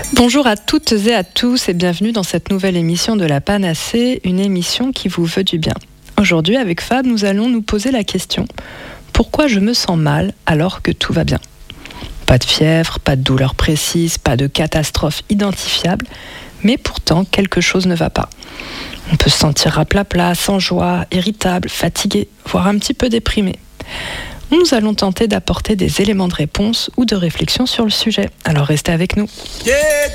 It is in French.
Bonjour à toutes et à tous et bienvenue dans cette nouvelle émission de La Panacée, une émission qui vous veut du bien. Aujourd'hui, avec Fab, nous allons nous poser la question « Pourquoi je me sens mal alors que tout va bien ?» Pas de fièvre, pas de douleur précise, pas de catastrophe identifiable, mais pourtant quelque chose ne va pas. On peut se sentir raplapla, sans joie, irritable, fatigué, voire un petit peu déprimé. Nous allons tenter d'apporter des éléments de réponse ou de réflexion sur le sujet. Alors restez avec nous. Get